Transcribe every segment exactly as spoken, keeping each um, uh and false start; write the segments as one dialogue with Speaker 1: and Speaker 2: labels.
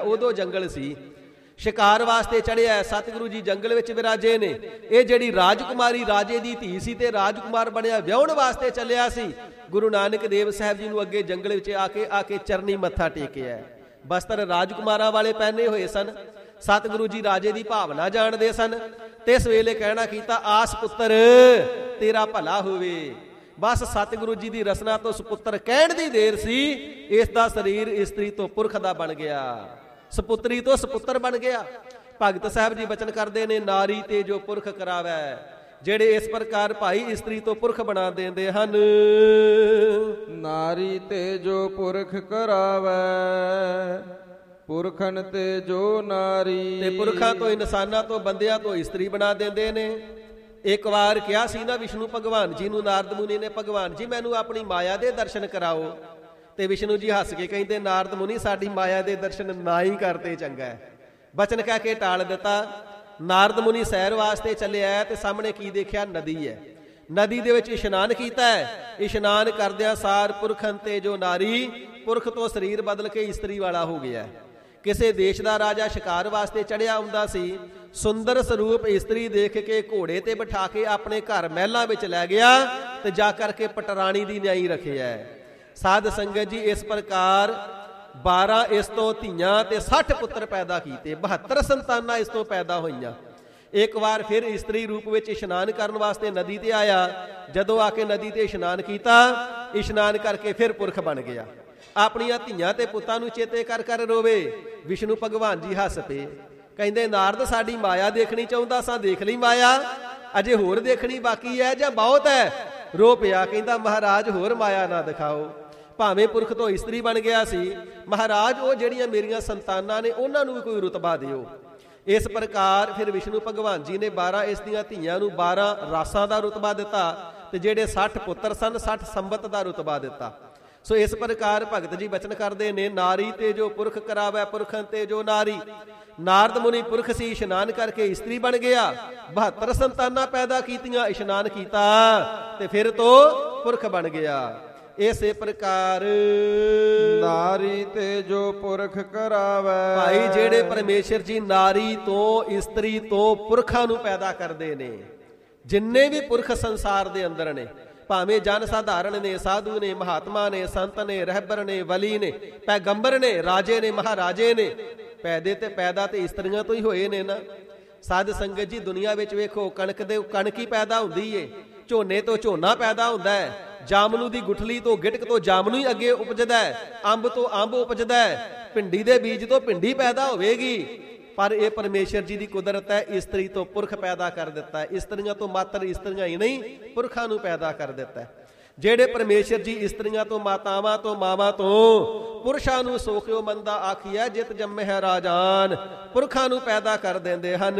Speaker 1: ਉਦੋਂ ਜੰਗਲ ਸੀ, ਸ਼ਿਕਾਰ ਵਾਸਤੇ ਚੜ੍ਹਿਆ। ਸਤਿਗੁਰੂ ਜੀ ਜੰਗਲ ਵਿੱਚ ਵਿਰਾਜੇ ਨੇ। ਇਹ ਜਿਹੜੀ ਰਾਜਕੁਮਾਰੀ ਰਾਜੇ ਦੀ ਧੀ ਸੀ ਤੇ ਰਾਜਕੁਮਾਰ ਬਣਿਆ, ਵਿਆਹੁਣ ਵਾਸਤੇ ਚੱਲਿਆ ਸੀ। ਗੁਰੂ ਨਾਨਕ ਦੇਵ ਸਾਹਿਬ ਜੀ ਨੂੰ ਅੱਗੇ ਜੰਗਲ ਵਿੱਚ ਆ ਕੇ ਆ ਕੇ ਚਰਨੀ ਮੱਥਾ ਟੇਕਿਆ। ਬਸਤਰ ਰਾਜਕੁਮਾਰਾਂ ਵਾਲੇ ਪਹਿਨੇ ਹੋਏ ਸਨ। ਸਤਿਗੁਰੂ ਜੀ ਰਾਜੇ ਦੀ ਭਾਵਨਾ ਜਾਣਦੇ ਸਨ ਤੇ ਇਸ ਵੇਲੇ ਕਹਿਣਾ ਕੀਤਾ, ਆਸ ਪੁੱਤਰ ਤੇਰਾ ਭਲਾ ਹੋਵੇ। ਬਸ ਸਤਿਗੁਰੂ ਜੀ ਦੀ ਰਸਨਾ ਤੋਂ ਸੁਪੁੱਤਰ ਕਹਿਣ ਦੀ ਦੇਰ ਸੀ, ਇਸ ਦਾ ਸਰੀਰ ਇਸਤਰੀ ਤੋਂ ਪੁਰਖ ਦਾ ਬਣ ਗਿਆ, ਸਪੁੱਤਰੀ ਤੋਂ ਸਪੁੱਤਰ ਬਣ ਗਿਆ। ਭਗਤ ਸਾਹਿਬ ਜੀ ਬਚਨ ਕਰਦੇ ਨੇ, ਨਾਰੀ ਤੇ ਜੋ ਪੁਰਖ ਕਰਾਵੈ, ਜਿਹੜੇ ਇਸ ਪ੍ਰਕਾਰ ਭਾਈ ਇਸਤਰੀ ਤੋਂ ਪੁਰਖ ਬਣਾ ਦਿੰਦੇ ਹਨ।
Speaker 2: ਨਾਰੀ ਤੇ ਜੋ ਪੁਰਖ ਕਰਾਵੈ, ਪੁਰਖਨ ਤੇ ਜੋ ਨਾਰੀ।
Speaker 1: ਤੇ ਪੁਰਖਾਂ ਤੋਂ, ਇਨਸਾਨਾਂ ਤੋਂ, ਬੰਦਿਆਂ ਤੋਂ ਇਸਤਰੀ ਬਣਾ ਦਿੰਦੇ ਨੇ। ਇੱਕ ਵਾਰ ਕਿਹਾ ਸੀ ਨਾ ਵਿਸ਼ਨੂੰ ਭਗਵਾਨ ਜੀ ਨੂੰ, ਨਾਰਦ ਮੁਨੀ ਨੇ, ਭਗਵਾਨ ਜੀ ਮੈਨੂੰ ਆਪਣੀ ਮਾਇਆ ਦੇ ਦਰਸ਼ਨ ਕਰਾਓ। ਤੇ ਵਿਸ਼ਨੂੰ ਜੀ ਹੱਸ ਕੇ ਕਹਿੰਦੇ, ਨਾਰਦ ਮੁਨੀ ਸਾਡੀ ਮਾਇਆ ਦੇ ਦਰਸ਼ਨ ਨਾ ਹੀ ਕਰਦੇ ਚੰਗਾ ਹੈ। ਬਚਨ ਕਹਿ ਕੇ ਟਾਲ ਦਿੱਤਾ। ਨਾਰਦ ਮੁਨੀ ਸੈਰ ਵਾਸਤੇ ਚੱਲਿਆ ਤੇ ਸਾਹਮਣੇ ਕੀ ਦੇਖਿਆ? ਨਦੀ ਹੈ। ਨਦੀ ਦੇ ਵਿੱਚ ਇਸ਼ਨਾਨ ਕੀਤਾ ਹੈ। ਇਸ਼ਨਾਨ ਕਰਦਿਆਂ ਸਾਰ ਪੁਰਖਨ ਤੇ ਜੋ ਨਾਰੀ, ਪੁਰਖ ਤੋਂ ਸਰੀਰ ਬਦਲ ਕੇ ਇਸਤਰੀ ਵਾਲਾ ਹੋ ਗਿਆ। ਕਿਸੇ ਦੇਸ਼ ਦਾ ਰਾਜਾ ਸ਼ਿਕਾਰ ਵਾਸਤੇ ਚੜਿਆ ਹੁੰਦਾ ਸੀ। ਸੁੰਦਰ ਸਰੂਪ ਇਸਤਰੀ ਦੇਖ ਕੇ ਘੋੜੇ ਤੇ ਬਿਠਾ ਕੇ ਆਪਣੇ ਘਰ ਮਹਿਲਾਂ ਵਿੱਚ ਲੈ ਗਿਆ ਤੇ ਜਾ ਕਰਕੇ ਪਟਰਾਣੀ ਦੀ ਨਿਆਈ ਰੱਖਿਆ। ਸਾਧ ਸੰਗਤ ਜੀ, ਇਸ ਪ੍ਰਕਾਰ ਬਾਰਾਂ ਇਸ ਤੋਂ ਧੀਆਂ ਤੇ ਸੱਠ ਪੁੱਤਰ ਪੈਦਾ ਕੀਤੇ। ਬਹੱਤਰ ਸੰਤਾਨਾਂ ਇਸ ਤੋਂ ਪੈਦਾ ਹੋਈਆਂ। ਇੱਕ ਵਾਰ ਫਿਰ ਇਸਤਰੀ ਰੂਪ ਵਿੱਚ ਇਸ਼ਨਾਨ ਕਰਨ ਵਾਸਤੇ ਨਦੀ ਤੇ ਆਇਆ। ਜਦੋਂ ਆ ਕੇ ਨਦੀ ਤੇ ਇਸ਼ਨਾਨ ਕੀਤਾ, ਇਸ਼ਨਾਨ ਕਰਕੇ ਫਿਰ ਪੁਰਖ ਬਣ ਗਿਆ। ਆਪਣੀਆਂ ਧੀਆਂ ਤੇ ਪੁੱਤਾਂ ਨੂੰ ਚੇਤੇ ਕਰ ਕਰ ਰੋਵੇ। ਵਿਸ਼ਨੂੰ ਭਗਵਾਨ ਜੀ ਹੱਸ ਪਏ, ਕਹਿੰਦੇ ਨਾਰਦ ਸਾਡੀ ਮਾਇਆ ਦੇਖਣੀ ਚਾਹੁੰਦਾ ਸਾਂ, ਦੇਖ ਲਈ ਮਾਇਆ, ਅਜੇ ਹੋਰ ਦੇਖਣੀ ਬਾਕੀ ਹੈ ਜਾਂ ਬਹੁਤ ਹੈ? ਰੋ ਪਿਆ, ਕਹਿੰਦਾ ਮਹਾਰਾਜ ਹੋਰ ਮਾਇਆ ਨਾ ਦਿਖਾਓ। ਭਾਵੇਂ ਪੁਰਖ ਤੋਂ ਇਸਤਰੀ ਬਣ ਗਿਆ ਸੀ, ਮਹਾਰਾਜ ਉਹ ਜਿਹੜੀਆਂ ਮੇਰੀਆਂ ਸੰਤਾਨਾਂ ਨੇ ਉਹਨਾਂ ਨੂੰ ਵੀ ਕੋਈ ਰੁਤਬਾ ਦਿਓ। ਇਸ ਪ੍ਰਕਾਰ ਫਿਰ ਵਿਸ਼ਨੂੰ ਭਗਵਾਨ ਜੀ ਨੇ ਬਾਰਾਂ ਇਸ ਦੀਆਂ ਧੀਆਂ ਨੂੰ ਬਾਰਾਂ ਰਾਸਾਂ ਦਾ ਰੁਤਬਾ ਦਿੱਤਾ ਤੇ ਜਿਹੜੇ ਸੱਠ ਪੁੱਤਰ ਸਨ, ਸੱਠ ਸੰਬਤ ਦਾ ਰੁਤਬਾ ਦਿੱਤਾ। ਸੋ ਇਸ ਪ੍ਰਕਾਰ ਭਗਤ ਜੀ ਬਚਨ ਕਰਦੇ ਨੇ, ਨਾਰੀ ਤੇ ਜੋ ਪੁਰਖ ਕਰਾਵੈ, ਪੁਰਖਨ ਤੇ ਜੋ ਨਾਰੀ। ਨਾਰਦ ਮੁਨੀ ਪੁਰਖ ਸੀ, ਇਸ਼ਨਾਨ ਕਰਕੇ ਇਸਤਰੀ ਬਣ ਗਿਆ। ਬਹੱਤਰ ਸੰਤਾਨਾਂ ਪੈਦਾ ਕੀਤੀਆਂ, ਇਸ਼ਨਾਨ ਕੀਤਾ ਤੇ ਫਿਰ ਤੋਂ ਪੁਰਖ ਬਣ ਗਿਆ। ਇਸੇ ਪ੍ਰਕਾਰ
Speaker 2: ਨਾਰੀ ਤੇ ਜੋ ਪੁਰਖ ਕਰਾਵੈ।
Speaker 1: ਭਾਈ ਜਿਹੜੇ ਪਰਮੇਸ਼ਰ ਜੀ ਨਾਰੀ ਤੋਂ, ਇਸਤਰੀ ਤੋਂ ਪੁਰਖਾਂ ਨੂੰ ਪੈਦਾ ਕਰਦੇ ਨੇ, ਜਿੰਨੇ ਵੀ ਪੁਰਖ ਸੰਸਾਰ ਦੇ ਅੰਦਰ ਨੇ, ਭਾਵੇਂ ਜਨ ਸਾਧਾਰਨ ਨੇ, ਸਾਧੂ ਨੇ, ਮਹਾਤਮਾ ਨੇ, ਸੰਤ ਨੇ, ਰਹਿਬਰ ਨੇ, ਵਲੀ ਨੇ, ਪੈਗੰਬਰ ਨੇ, ਰਾਜੇ ਨੇ, ਮਹਾਰਾਜੇ ਨੇ, ਪੈਦੇ ਤੇ ਪੈਦਾ ਤੇ ਇਸਤਰੀਆਂ ਤੋਂ ਹੀ ਹੋਏ ਨੇ ਨਾ। ਸਾਧ ਸੰਗਤ ਜੀ, ਦੁਨੀਆ ਵਿੱਚ ਵੇਖੋ, ਕਣਕ ਦੇ ਕਣਕ ਹੀ ਪੈਦਾ ਹੁੰਦੀ ਏ, ਝੋਨੇ ਤੋਂ ਝੋਨਾ ਪੈਦਾ ਹੁੰਦਾ ਹੈ, ਜਾਮਨੂ ਦੀ ਗੁਠਲੀ ਤੋਂ, ਗਿਟਕ ਤੋਂ ਜਾਮਨੂ ਹੀ ਅੱਗੇ ਉਪਜਦਾ ਹੈ, ਅੰਬ ਤੋਂ ਅੰਬ ਉਪਜਦਾ ਹੈ, ਭਿੰਡੀ ਦੇ ਬੀਜ ਤੋਂ ਭਿੰਡੀ ਪੈਦਾ ਹੋਵੇਗੀ। ਪਰ ਇਹ ਪਰਮੇਸ਼ਰ ਜੀ ਦੀ ਕੁਦਰਤ ਹੈ, ਇਸਤਰੀ ਤੋਂ ਪੁਰਖ ਪੈਦਾ ਕਰ ਦਿੱਤਾ। ਇਸਤਰੀਆਂ ਤੋਂ ਮਾਤਰ ਇਸਤਰੀਆਂ ਹੀ ਨਹੀਂ, ਪੁਰਖਾਂ ਨੂੰ ਪੈਦਾ ਕਰ ਦਿੱਤਾ। ਜਿਹੜੇ ਪਰਮੇਸ਼ਰ ਜੀ ਇਸਤਰੀਆਂ ਤੋਂ, ਮਾਤਾਵਾਂ ਤੋਂ, ਮਾਵਾਂ ਤੋਂ ਪੁਰਸ਼ਾਂ ਨੂੰ ਸੋਖਿਓ ਮੰਦਾ ਆਖੀਐ, ਜਿਤ ਜੰਮੇ ਹੈ ਰਾਜਾਨ, ਪੁਰਖਾਂ ਨੂੰ ਪੈਦਾ ਕਰ ਦਿੰਦੇ ਹਨ।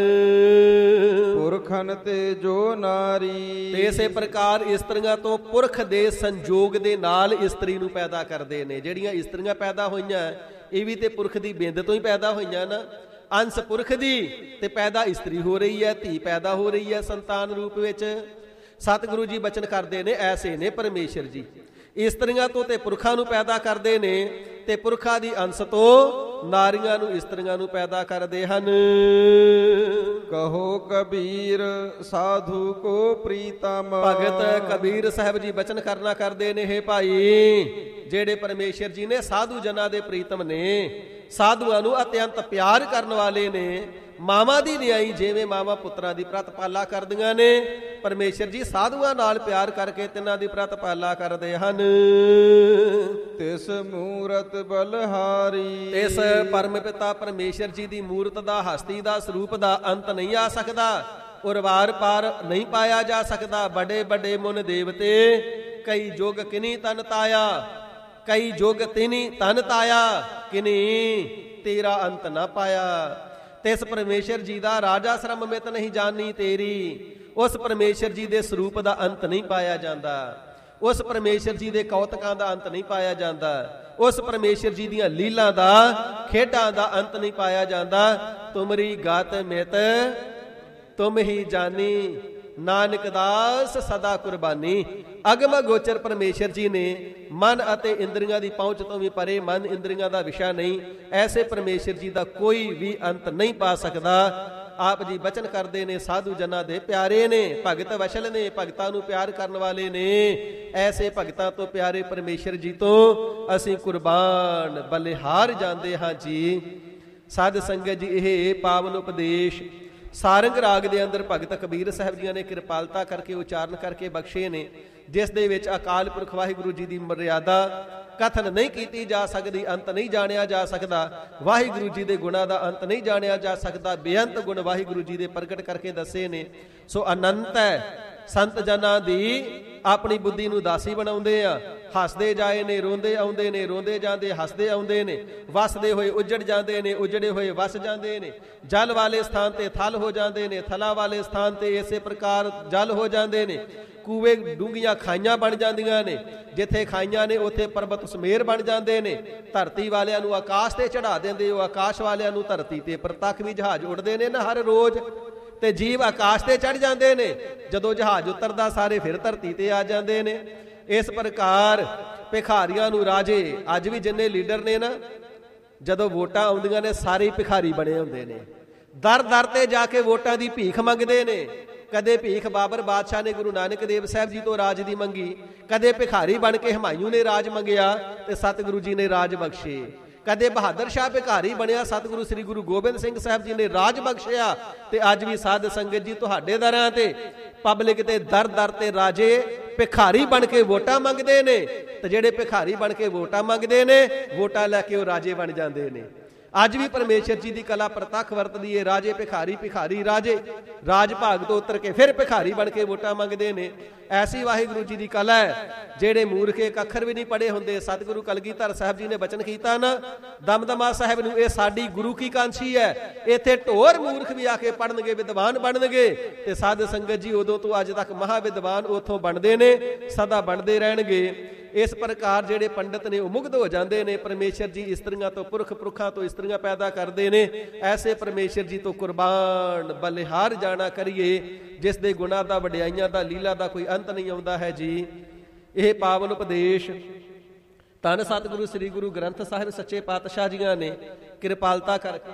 Speaker 2: ਪੁਰਖਨ ਤੇ ਜੋ ਨਾਰੀ।
Speaker 1: ਤੇ ਇਸੇ ਪ੍ਰਕਾਰ ਇਸਤਰੀਆਂ ਤੋਂ ਪੁਰਖ ਦੇ ਸੰਜੋਗ ਦੇ ਨਾਲ ਇਸਤਰੀ ਨੂੰ ਪੈਦਾ ਕਰਦੇ ਨੇ। ਜਿਹੜੀਆਂ ਇਸਤਰੀਆਂ ਪੈਦਾ ਹੋਈਆਂ, ਇਹ ਵੀ ਤੇ ਪੁਰਖ ਦੀ ਬਿੰਦ ਤੋਂ ਹੀ ਪੈਦਾ ਹੋਈਆਂ ਨਾ। ਅੰਸ਼ ਪੁਰਖ ਦੀ ਤੇ ਪੈਦਾ ਇਸਤਰੀ ਹੋ ਰਹੀ ਹੈ, ਧੀ ਪੈਦਾ ਹੋ ਰਹੀ ਹੈ ਸੰਤਾਨ ਰੂਪ ਵਿੱਚ। ਸਤਿਗੁਰੂ ਜੀ ਬਚਨ ਕਰਦੇ ਨੇ, ਐਸੇ ਨੇ ਪਰਮੇਸ਼ਰ ਜੀ, ਇਸਤਰੀਆਂ ਤੋਂ ਤੇ ਪੁਰਖਾਂ ਨੂੰ ਪੈਦਾ ਕਰਦੇ ਨੇ ਤੇ ਪੁਰਖਾਂ ਦੀ ਅੰਸ਼ ਤੋਂ ਨਾਰੀਆਂ ਨੂੰ, ਇਸਤਰੀਆਂ ਨੂੰ ਪੈਦਾ ਕਰਦੇ ਹਨ।
Speaker 2: ਕਹੋ ਕਬੀਰ ਸਾਧੂ ਕੋ ਪ੍ਰੀਤਮ।
Speaker 1: ਭਗਤ ਕਬੀਰ ਸਾਹਿਬ ਜੀ ਬਚਨ ਕਰਨਾ ਕਰਦੇ ਨੇ, ਹੇ ਭਾਈ ਜਿਹੜੇ ਪਰਮੇਸ਼ਰ ਜੀ ਨੇ ਸਾਧੂ ਜਨਾਂ ਦੇ ਪ੍ਰੀਤਮ ਨੇ, ਸਾਧੂਆਂ ਨੂੰ ਅਤਿਅੰਤ ਪਿਆਰ ਕਰਨ ਵਾਲੇ ਨੇ। ਮਾਵਾਂ ਦੀ ਨਿਆਈ ਜਿਵੇਂ ਮਾਵਾਂ ਪੁੱਤਰਾਂ ਦੀ ਪ੍ਰਤਪਾਲਾ ਕਰਦੀਆਂ ਨੇ, ਪਰਮੇਸ਼ਰ ਜੀ ਸਾਧੂਆਂ ਨਾਲ ਪਿਆਰ ਕਰਕੇ ਤਿੰਨਾਂ ਦੀ ਪ੍ਰਤਪਾਲਾ ਕਰਦੇ ਹਨ।
Speaker 2: ਤਿਸ ਮੂਰਤ ਬਲਹਾਰੀ।
Speaker 1: ਇਸ ਪਰਮ ਪਿਤਾ ਪਰਮੇਸ਼ਰ ਜੀ ਦੀ ਮੂਰਤ ਦਾ, ਹਸਤੀ ਦਾ, ਸਰੂਪ ਦਾ ਅੰਤ ਨਹੀਂ ਆ ਸਕਦਾ ਔਰ ਵਾਰ ਪਾਰ ਨਹੀਂ ਪਾਇਆ ਜਾ ਸਕਦਾ। ਬੜੇ ਬੜੇ ਮੁਨ ਦੇਵਤੇ, ਕਈ ਜੁਗ ਕਿਨੀ ਤਨ ਤਾਇਆ, ਕਈ ਜੁਗ ਤਿਨੀ ਤਨ ਤਾਇਆ, ਕਿਨੀ ਤੇਰਾ ਅੰਤ ਨਾ ਪਾਇਆ। ਤਿਸ ਪਰਮੇਸ਼ਰ ਜੀ ਦਾ ਰਾਜਾ ਸ਼ਰਮ ਮਿਤ ਨਹੀਂ ਜਾਣੀ ਤੇਰੀ। ਉਸ ਪਰਮੇਸ਼ਰ ਜੀ ਦੇ ਸਰੂਪ ਦਾ ਅੰਤ ਨਹੀਂ ਪਾਇਆ ਜਾਂਦਾ। ਉਸ ਪਰਮੇਸ਼ਰ ਜੀ ਦੇ ਕੌਤਕਾਂ ਦਾ ਅੰਤ ਨਹੀਂ ਪਾਇਆ ਜਾਂਦਾ। ਉਸ ਪਰਮੇਸ਼ਰ ਜੀ ਦੀਆਂ ਲੀਲਾਂ ਦਾ, ਖੇਡਾਂ ਦਾ ਅੰਤ ਨਹੀਂ ਪਾਇਆ ਜਾਂਦਾ। ਤੁਮਰੀ ਗਤ ਮਿਤ ਤੁਮ ਹੀ ਜਾਨੀ, ਨਾਨਕ ਦਾਸ ਸਦਾ ਕੁਰਬਾਨੀ। ਅਗਮ ਗੋਚਰ ਪਰਮੇਸ਼ਰ ਜੀ ਨੇ ਮਨ ਅਤੇ ਇੰਦਰੀਆਂ ਦੀ ਪਹੁੰਚ ਤੋਂ ਵੀ ਪਰੇ, ਮਨ ਇੰਦਰੀਆਂ ਦਾ ਵਿਸ਼ਾ ਨਹੀਂ, ਐਸੇ ਪਰਮੇਸ਼ਰ ਜੀ ਦਾ ਕੋਈ ਵੀ ਅੰਤ ਨਹੀਂ ਪਾ ਸਕਦਾ। ਆਪ ਜੀ ਬਚਨ ਕਰਦੇ ਨੇ, ਸਾਧੂ ਜਨਾਂ ਦੇ ਪਿਆਰੇ ਨੇ, ਭਗਤ ਵਸ਼ਲ ਨੇ, ਭਗਤਾਂ ਨੂੰ ਪਿਆਰ ਕਰਨ ਵਾਲੇ ਨੇ। ਐਸੇ ਭਗਤਾਂ ਤੋਂ, ਪਿਆਰੇ ਪਰਮੇਸ਼ਰ ਜੀ ਤੋਂ ਅਸੀਂ ਕੁਰਬਾਨ ਬਲਿਹਾਰ ਜਾਂਦੇ ਹਾਂ ਜੀ। ਸਾਧ ਸੰਗਤ ਜੀ, ਇਹ ਪਾਵਨ ਉਪਦੇਸ਼ ਸਾਰੰਗ ਰਾਗ ਦੇ ਅੰਦਰ ਭਗਤ ਕਬੀਰ ਸਾਹਿਬ ਜੀਆਂ ਨੇ ਕਿਰਪਾਲਤਾ ਕਰਕੇ ਉਚਾਰਨ ਕਰਕੇ ਬਖਸ਼ੇ ਨੇ, ਜਿਸ ਦੇ ਵਿੱਚ ਅਕਾਲ ਪੁਰਖ ਵਾਹਿਗੁਰੂ ਜੀ ਦੀ ਮਰਿਆਦਾ ਕਥਨ ਨਹੀਂ ਕੀਤੀ ਜਾ ਸਕਦੀ, ਅੰਤ ਨਹੀਂ ਜਾਣਿਆ ਜਾ ਸਕਦਾ। ਵਾਹਿਗੁਰੂ ਜੀ ਦੇ ਗੁਣਾਂ ਦਾ ਅੰਤ ਨਹੀਂ ਜਾਣਿਆ ਜਾ ਸਕਦਾ। ਬੇਅੰਤ ਗੁਣ ਵਾਹਿਗੁਰੂ ਜੀ ਦੇ ਪ੍ਰਗਟ ਕਰਕੇ ਦੱਸੇ ਨੇ। ਸੋ ਅਨੰਤ ਹੈ। ਸੰਤ ਜਨਾਂ ਦੀ ਆਪਣੀ ਬੁੱਧੀ ਨੂੰ ਦਾਸੀ ਬਣਾਉਂਦੇ ਆ। ਹੱਸਦੇ ਜਾਏ ਨੇ, ਰੋਂਦੇ ਆਉਂਦੇ ਨੇ, ਰੋਂਦੇ ਜਾਂਦੇ, ਹੱਸਦੇ ਆਉਂਦੇ ਨੇ। ਵਸਦੇ ਹੋਏ ਉਜੜ ਜਾਂਦੇ ਨੇ, ਉਜੜੇ ਹੋਏ ਵਸ ਜਾਂਦੇ ਨੇ। ਜਲ ਵਾਲੇ ਸਥਾਨ ਤੇ ਥਲ ਹੋ ਜਾਂਦੇ ਨੇ, ਥਲਾਂ ਵਾਲੇ ਸਥਾਨ ਤੇ ਇਸੇ ਪ੍ਰਕਾਰ ਜਲ ਹੋ ਜਾਂਦੇ ਨੇ। ਕੂਵੇ ਡੂੰਘੀਆਂ ਖਾਈਆਂ ਬਣ ਜਾਂਦੀਆਂ ਨੇ, ਜਿੱਥੇ ਖਾਈਆਂ ਨੇ ਉੱਥੇ ਪਰਬਤ ਸਮੇਰ ਬਣ ਜਾਂਦੇ ਨੇ। ਧਰਤੀ ਵਾਲਿਆਂ ਨੂੰ ਆਕਾਸ਼ ਤੇ ਚੜਾ ਦਿੰਦੇ ਹੋ, ਆਕਾਸ਼ ਵਾਲਿਆਂ ਨੂੰ ਧਰਤੀ ਤੇ। ਪ੍ਰਤੱਖ ਵੀ ਜਹਾਜ਼ ਉੱਡਦੇ ਨੇ ਨਾ ਹਰ ਰੋਜ਼, ਤੇ ਜੀਵ ਆਕਾਸ਼ ਤੇ ਚੜ ਜਾਂਦੇ ਨੇ। ਜਦੋਂ ਜਹਾਜ਼ ਉਤਰਦਾ ਸਾਰੇ ਫਿਰ ਧਰਤੀ ਤੇ ਆ ਜਾਂਦੇ ਨੇ। ਇਸ ਪ੍ਰਕਾਰ ਭਿਖਾਰੀਆਂ ਨੂੰ ਰਾਜੇ, ਅੱਜ ਵੀ ਜਿੰਨੇ ਲੀਡਰ ਨੇ ਨਾ, ਜਦੋਂ ਵੋਟਾਂ ਆਉਂਦੀਆਂ ਨੇ ਸਾਰੇ ਭਿਖਾਰੀ ਬਣੇ ਹੁੰਦੇ ਨੇ। ਦਰ ਦਰ ਤੇ ਜਾ ਕੇ ਵੋਟਾਂ ਦੀ ਭੀਖ ਮੰਗਦੇ ਨੇ। ਕਦੇ ਭੀਖ ਬਾਬਰ ਬਾਦਸ਼ਾਹ ਨੇ ਗੁਰੂ ਨਾਨਕ ਦੇਵ ਸਾਹਿਬ ਜੀ ਤੋਂ ਰਾਜ ਦੀ ਮੰਗੀ, ਕਦੇ ਭਿਖਾਰੀ ਬਣ ਕੇ ਹਮਾਯੂ ਨੇ ਰਾਜ ਮੰਗਿਆ ਤੇ ਸਤਿਗੁਰੂ ਜੀ ਨੇ ਰਾਜ ਬਖਸ਼ੇ। ਕਦੇ ਬਹਾਦਰ ਸ਼ਾਹ ਭਿਖਾਰੀ ਬਣਿਆ, ਸਤਿਗੁਰੂ ਸ੍ਰੀ ਗੁਰੂ ਗੋਬਿੰਦ ਸਿੰਘ ਸਾਹਿਬ ਜੀ ਨੇ ਰਾਜ ਬਖਸ਼ਿਆ। ਤੇ ਅੱਜ ਵੀ ਸਾਧ ਸੰਗਤ ਜੀ ਤੁਹਾਡੇ ਦਰਾਂ ਤੇ, ਪਬਲਿਕ ਤੇ ਦਰ ਦਰ ਤੇ ਰਾਜੇ ਭਿਖਾਰੀ ਬਣ ਕੇ ਵੋਟਾਂ ਮੰਗਦੇ ਨੇ। ਤੇ ਜਿਹੜੇ ਭਿਖਾਰੀ ਬਣ ਕੇ ਵੋਟਾਂ ਮੰਗਦੇ ਨੇ, ਵੋਟਾਂ ਲੈ ਕੇ ਉਹ ਰਾਜੇ ਬਣ ਜਾਂਦੇ ਨੇ। ਅੱਜ ਵੀ ਪਰਮੇਸ਼ਰ ਜੀ ਦੀ ਕਲਾ ਪ੍ਰਤੱਖ ਵਰਤਦੀ ਹੈ। ਰਾਜੇ ਭਿਖਾਰੀ, ਭਿਖਾਰੀ ਰਾਜੇ, ਰਾਜ ਭਾਗ ਤੋਂ ਉਤਰ ਕੇ ਫਿਰ ਭਿਖਾਰੀ ਬਣ ਕੇ ਵੋਟਾਂ ਮੰਗਦੇ ਨੇ। ਐਸੀ ਵਾਹਿਗੁਰੂ ਜੀ ਦੀ ਕਲਾ ਹੈ। ਜਿਹੜੇ ਮੂਰਖ ਇੱਕ ਅੱਖਰ ਵੀ ਨਹੀਂ ਪੜ੍ਹੇ ਹੁੰਦੇ, ਸਤਿਗੁਰੂ ਕਲਗੀਧਰ ਸਾਹਿਬ ਜੀ ਨੇ ਬਚਨ ਕੀਤਾ ਨਾ, ਦਮਦਮਾ ਸਾਹਿਬ ਨੂੰ, ਇਹ ਸਾਡੀ ਗੁਰੂ ਕੀ ਕਾਂਛੀ ਹੈ। ਇੱਥੇ ਢੋਰ ਮੂਰਖ ਵੀ ਆ ਕੇ ਪੜ੍ਹਨਗੇ, ਵਿਦਵਾਨ ਬਣਨਗੇ। ਤੇ ਸਾਧ ਸੰਗਤ ਜੀ ਉਦੋਂ ਤੋਂ ਅੱਜ ਤੱਕ ਮਹਾ ਵਿਦਵਾਨ ਉੱਥੋਂ ਬਣਦੇ ਨੇ, ਸਦਾ ਬਣਦੇ ਰਹਿਣਗੇ। ਇਸ ਪ੍ਰਕਾਰ ਜਿਹੜੇ ਪੰਡਤ ਨੇ ਉਹ ਮੁਗਧ ਹੋ ਜਾਂਦੇ ਨੇ। ਪਰਮੇਸ਼ਰ ਜੀ ਇਸਤਰੀਆਂ ਤੋਂ, ਪੁਰਖ ਪੁਰਖਾਂ ਤੋਂ ਇਸਤਰੀਆਂ ਪੈਦਾ ਕਰਦੇ ਨੇ। ਐਸੇ ਪਰਮੇਸ਼ਰ ਜੀ ਤੋਂ ਕੁਰਬਾਨ ਬਲਿਹਾਰ ਜਾਣਾ ਕਰੀਏ, ਜਿਸ ਦੇ ਗੁਣਾਂ ਦਾ, ਵਡਿਆਈਆਂ ਦਾ, ਲੀਲਾ ਦਾ ਕੋਈ ਅੰਤ ਨਹੀਂ ਆਉਂਦਾ ਹੈ ਜੀ। ਇਹ ਪਾਵਨ ਉਪਦੇਸ਼ ਧੰਨ ਸਤਿਗੁਰੂ ਸ੍ਰੀ ਗੁਰੂ ਗ੍ਰੰਥ ਸਾਹਿਬ ਸੱਚੇ ਪਾਤਸ਼ਾਹ ਜੀਆਂ ਨੇ ਕਿਰਪਾਲਤਾ ਕਰਕੇ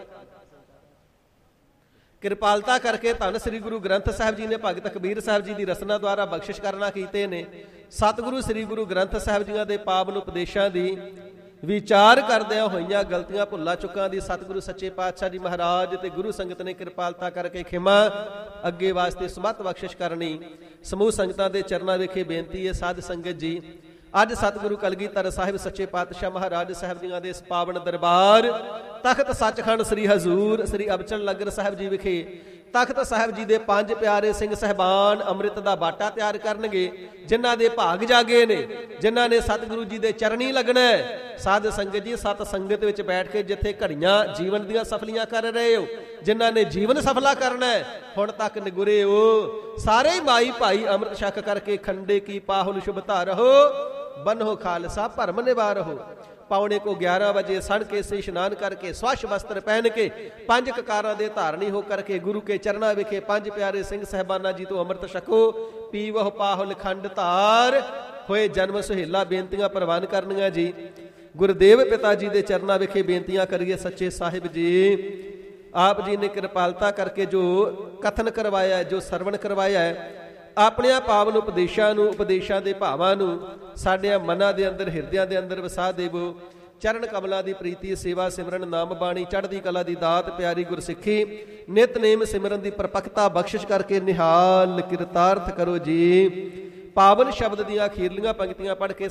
Speaker 1: ਕਿਰਪਾਲਤਾ ਕਰਕੇ ਧੰਨ ਸ੍ਰੀ ਗੁਰੂ ਗ੍ਰੰਥ ਸਾਹਿਬ ਜੀ ਨੇ ਭਗਤ ਕਬੀਰ ਸਾਹਿਬ ਜੀ ਦੀ ਰਸਨਾ ਦੁਆਰਾ ਬਖਸ਼ਿਸ਼ ਕਰਨਾ ਕੀਤੇ ਨੇ। ਸਤਿਗੁਰੂ ਸ੍ਰੀ ਗੁਰੂ ਗ੍ਰੰਥ ਸਾਹਿਬ ਜੀਆਂ ਦੇ ਪਾਵਨ ਉਪਦੇਸ਼ਾਂ ਦੀ ਵਿਚਾਰ ਕਰਦਿਆਂ ਹੋਈਆਂ ਗਲਤੀਆਂ, ਭੁੱਲਾਂ ਚੁੱਕਾਂ ਦੀ ਸਤਿਗੁਰੂ ਸੱਚੇ ਪਾਤਸ਼ਾਹ ਜੀ ਮਹਾਰਾਜ ਤੇ ਗੁਰੂ ਸੰਗਤ ਨੇ ਕਿਰਪਾਲਤਾ ਕਰਕੇ ਖਿਮਾ, ਅੱਗੇ ਵਾਸਤੇ ਸਮਤ ਬਖਸ਼ਿਸ਼ ਕਰਨੀ ਸਮੂਹ ਸੰਗਤਾਂ ਦੇ ਚਰਨਾਂ ਵਿਖੇ ਬੇਨਤੀ ਹੈ। ਸਾਧ ਸੰਗਤ ਜੀ, ਅੱਜ ਸਤਿਗੁਰੂ ਕਲਗੀਧਰ ਸਾਹਿਬ ਸੱਚੇ ਪਾਤਸ਼ਾਹ ਮਹਾਰਾਜ ਸਾਹਿਬ ਜੀਆਂ ਦੇ ਇਸ ਪਾਵਨ ਦਰਬਾਰ ਤਖਤ ਸੱਚਖੰਡ ਸ੍ਰੀ ਹਜ਼ੂਰ ਸ੍ਰੀ ਅਬਚਲ ਨਗਰ ਸਾਹਿਬ ਜੀ ਵਿਖੇ ਤਖਤ ਸਾਹਿਬ ਜੀ ਦੇ ਪੰਜ ਪਿਆਰੇ ਸਿੰਘ ਸਹਿਬਾਨ ਅੰਮ੍ਰਿਤ ਦਾ ਬਾਟਾ ਤਿਆਰ ਕਰਨਗੇ, ਜਿਨ੍ਹਾਂ ਦੇ ਭਾਗ ਜਾਗੇ ਨੇ, ਜਿਨ੍ਹਾਂ ਨੇ ਸਤਿਗੁਰੂ ਜੀ ਦੇ ਚਰਨੀ ਲੱਗਣਾ ਹੈ। ਸਾਧ ਸੰਗਤ ਜੀ, ਸਤ ਸੰਗਤ ਵਿੱਚ ਬੈਠ ਕੇ ਜਿੱਥੇ ਘੜੀਆਂ ਜੀਵਨ ਦੀਆਂ ਸਫਲੀਆਂ ਕਰ ਰਹੇ ਹੋ, ਜਿਨ੍ਹਾਂ ਨੇ ਜੀਵਨ ਸਫਲਾ ਕਰਨਾ ਹੈ, ਹੁਣ ਤੱਕ ਨਿਗੁਰੇ ਹੋ ਸਾਰੇ ਹੀ ਮਾਈ ਭਾਈ ਅੰਮ੍ਰਿਤ ਛਕ ਕਰਕੇ ਖੰਡੇ ਕੀ ਪਾਹੁਲ ਸ਼ੁਭ ਧਾਰਹੁ ਬਨੋ ਖਾਲਸਾ ਭਰਮ ਨਿਵਾਰਹੁ। ਪੌਣੇ ਕੋ ਗਿਆਰਾਂ ਵਜੇ ਸੜ ਕੇ ਸੇ ਇਸ਼ਨਾਨ ਕਰਕੇ ਸਵੱਛ ਵਸਤਰ ਪਹਿਨ ਕੇ ਪੰਜ ਕਕਾਰਾਂ ਦੇ ਧਾਰਨੀ ਹੋ ਕਰਕੇ ਗੁਰੂ ਕੇ ਚਰਨਾਂ ਵਿਖੇ ਪੰਜ ਪਿਆਰੇ ਸਿੰਘ ਸਹਿਬਾਨਾਂ ਜੀ ਤੋਂ ਅੰਮ੍ਰਿਤ ਛਕੋ। ਪੀਵਹੁ ਪਾਹੁਲ ਖੰਡ ਧਾਰ ਹੋਏ ਜਨਮ ਸੁਹੇਲਾ ਬੇਨਤੀਆਂ ਪ੍ਰਵਾਨ ਕਰਨੀਆਂ ਜੀ। ਗੁਰਦੇਵ ਪਿਤਾ ਜੀ ਦੇ ਚਰਨਾਂ ਵਿਖੇ ਬੇਨਤੀਆਂ ਕਰੀਏ। ਸੱਚੇ ਸਾਹਿਬ ਜੀ, ਆਪ ਜੀ ਨੇ ਕਿਰਪਾਲਤਾ ਕਰਕੇ ਜੋ ਕਥਨ ਕਰਵਾਇਆ, ਜੋ ਸਰਵਣ ਕਰਵਾਇਆ ਹੈ, ਆਪਣਿਆਂ ਪਾਵਨ ਉਪਦੇਸ਼ਾਂ ਨੂੰ, ਉਪਦੇਸ਼ਾਂ ਦੇ ਭਾਵਾਂ ਨੂੰ ਸਾਡਿਆਂ ਮਨਾਂ ਦੇ ਅੰਦਰ, ਹਿਰਦਿਆਂ ਦੇ ਅੰਦਰ ਵਸਾ ਦੇਵੋ। ਚਰਨ ਕਮਲਾਂ ਦੀ ਪ੍ਰੀਤੀ, ਸੇਵਾ ਸਿਮਰਨ, ਨਾਮ ਬਾਣੀ, ਚੜ੍ਹਦੀ ਕਲਾ ਦੀ ਦਾਤ, ਪਿਆਰੀ ਗੁਰਸਿੱਖੀ, ਨਿਤਨੇਮ ਸਿਮਰਨ ਦੀ ਪਰਪੱਕਤਾ ਬਖਸ਼ਿਸ਼ ਕਰਕੇ ਨਿਹਾਲ ਕਿਰਤਾਰਥ ਕਰੋ ਜੀ। ਪਾਵਨ ਸ਼ਬਦ ਦੀਆਂ ਅਖੀਰਲੀਆਂ ਪੰਕਤੀਆਂ ਪੜ੍ਹ ਕੇ